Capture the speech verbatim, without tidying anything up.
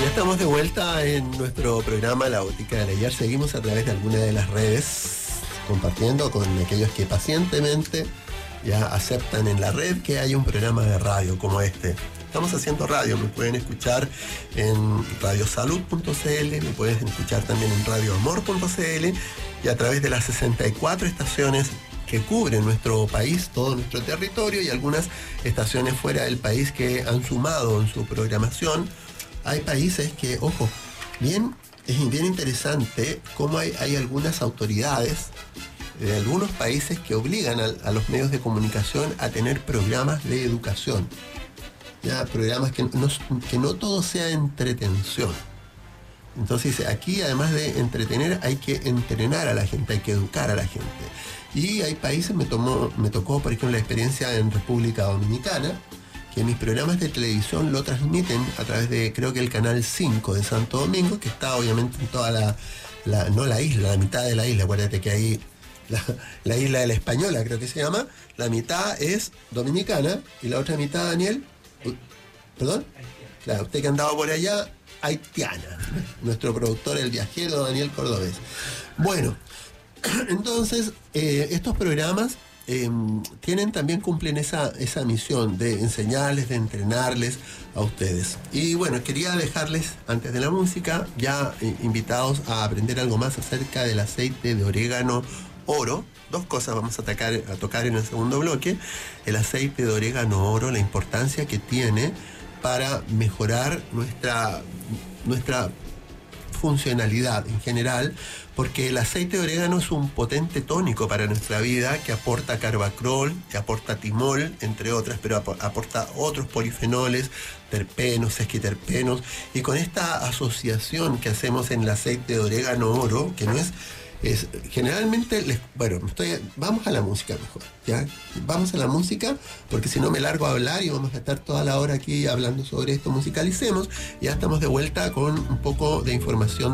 estamos de vuelta en nuestro programa La Botica del Ayer. Seguimos a través de algunas de las redes compartiendo con aquellos que pacientemente ya aceptan en la red que hay un programa de radio como este. Estamos haciendo radio, me pueden escuchar en radiosalud punto c l, me pueden escuchar también en radioamor punto c l y a través de las sesenta y cuatro estaciones que cubren nuestro país, todo nuestro territorio, y algunas estaciones fuera del país que han sumado en su programación. Hay países que, ojo, bien, es bien interesante cómo hay, hay algunas autoridades de algunos países que obligan a, a los medios de comunicación a tener programas de educación. Ya, programas que no, que no todo sea entretención. Entonces, aquí además de entretener, hay que entrenar a la gente, hay que educar a la gente. Y hay países, me, tomó, me tocó, por ejemplo, la experiencia en República Dominicana, que mis programas de televisión lo transmiten a través de, creo que el canal cinco de Santo Domingo, que está obviamente en toda la, la no la isla, la mitad de la isla. Acuérdate que ahí la, la isla de la Española, creo que se llama, la mitad es dominicana y la otra mitad, Daniel, ¿perdón? Claro, usted que ha andado por allá, haitiana. Nuestro productor, el viajero Daniel Cordobés. Bueno, entonces, eh, estos programas eh, tienen también, cumplen esa, esa misión de enseñarles, de entrenarles a ustedes. Y bueno, quería dejarles, antes de la música, ya eh, invitados a aprender algo más acerca del aceite de orégano oro. Dos cosas vamos a, atacar, a tocar en el segundo bloque. El aceite de orégano oro, la importancia que tiene para mejorar nuestra, nuestra funcionalidad en general, porque el aceite de orégano es un potente tónico para nuestra vida, que aporta carbacrol, que aporta timol, entre otras, pero aporta otros polifenoles, terpenos, sesquiterpenos, y con esta asociación que hacemos en el aceite de orégano oro, que no es Es, generalmente, les, bueno, estoy, vamos a la música mejor, ¿ya? Vamos a la música, porque si no me largo a hablar y vamos a estar toda la hora aquí hablando sobre esto. Musicalicemos, ya estamos de vuelta con un poco de información